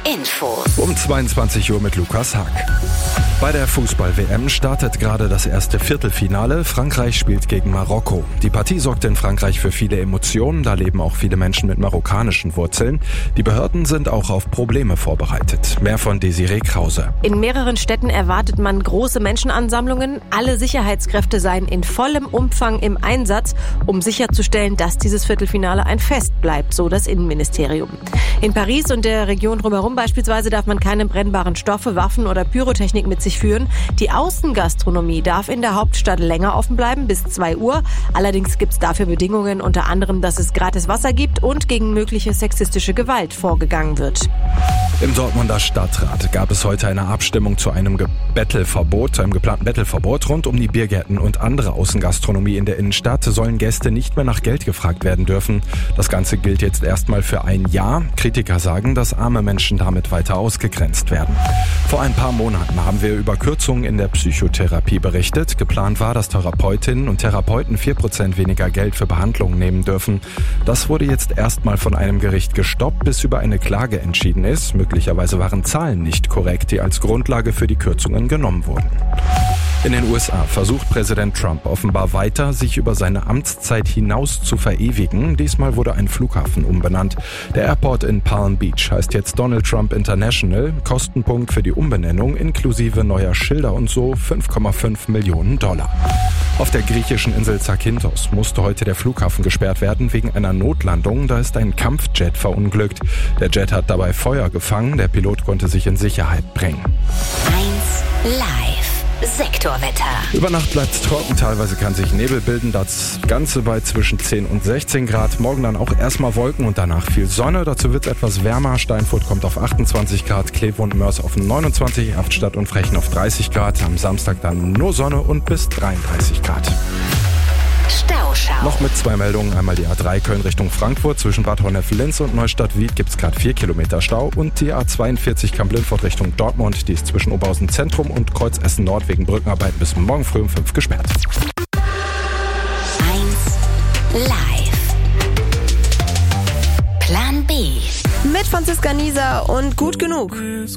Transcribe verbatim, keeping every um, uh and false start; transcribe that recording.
Infos. Um zweiundzwanzig Uhr mit Lukas Haag. Bei der Fußball-W M startet gerade das erste Viertelfinale. Frankreich spielt gegen Marokko. Die Partie sorgt in Frankreich für viele Emotionen. Da leben auch viele Menschen mit marokkanischen Wurzeln. Die Behörden sind auch auf Probleme vorbereitet. Mehr von Desiree Krause. In mehreren Städten erwartet man große Menschenansammlungen. Alle Sicherheitskräfte seien in vollem Umfang im Einsatz, um sicherzustellen, dass dieses Viertelfinale ein Fest bleibt, so das Innenministerium. In Paris und der Region drumherum beispielsweise darf man keine brennbaren Stoffe, Waffen oder Pyrotechnik mit sich führen. Die Außengastronomie darf in der Hauptstadt länger offen bleiben, bis zwei Uhr. Allerdings gibt es dafür Bedingungen, unter anderem, dass es gratis Wasser gibt und gegen mögliche sexistische Gewalt vorgegangen wird. Im Dortmunder Stadtrat gab es heute eine Abstimmung zu einem Ge- Bettelverbot, zu einem geplanten Bettelverbot. Rund um die Biergärten und andere Außengastronomie in der Innenstadt sollen Gäste nicht mehr nach Geld gefragt werden dürfen. Das Ganze gilt jetzt erstmal für ein Jahr. Kritiker sagen, dass arme Menschen damit weiter ausgegrenzt werden. Vor ein paar Monaten haben wir über Kürzungen in der Psychotherapie berichtet. Geplant war, dass Therapeutinnen und Therapeuten vier Prozent weniger Geld für Behandlungen nehmen dürfen. Das wurde jetzt erstmal von einem Gericht gestoppt, bis über eine Klage entschieden ist. Möglicherweise waren Zahlen nicht korrekt, die als Grundlage für die Kürzungen genommen wurden. In den U S A versucht Präsident Trump offenbar weiter, sich über seine Amtszeit hinaus zu verewigen. Diesmal wurde ein Flughafen umbenannt. Der Airport in Palm Beach heißt jetzt Donald Trump International. Kostenpunkt für die Umbenennung inklusive neuer Schilder und so fünf Komma fünf Millionen Dollar. Auf der griechischen Insel Zakynthos musste heute der Flughafen gesperrt werden wegen einer Notlandung. Da ist ein Kampfjet verunglückt. Der Jet hat dabei Feuer gefangen. Der Pilot konnte sich in Sicherheit bringen. eins Live. Sektorwetter. Über Nacht bleibt es trocken, teilweise kann sich Nebel bilden, das Ganze bei zwischen zehn und sechzehn Grad. Morgen dann auch erstmal Wolken und danach viel Sonne, dazu wird es etwas wärmer. Steinfurt kommt auf achtundzwanzig Grad, Kleve und Mörs auf neunundzwanzig, Erftstadt und Frechen auf dreißig Grad. Am Samstag dann nur Sonne und bis dreiunddreißig Grad. Stauschau. Noch mit zwei Meldungen, einmal die A drei Köln Richtung Frankfurt, zwischen Bad Honnef-Linz und Neustadt-Wied gibt es gerade vier Kilometer Stau und die A zweiundvierzig Kamp-Lintfort Richtung Dortmund, die ist zwischen Oberhausen Zentrum und Kreuz Essen Nord wegen Brückenarbeiten bis morgen früh um fünf gesperrt. eins Live. Plan B. Mit Franziska Nieser und Gut genug.